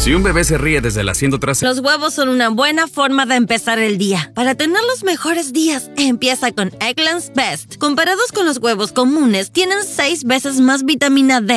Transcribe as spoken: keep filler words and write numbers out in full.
Si un bebé se ríe desde el asiento trasero... Los huevos son una buena forma de empezar el día. Para tener los mejores días, empieza con Eggland's Best. Comparados con los huevos comunes, tienen seis veces más vitamina D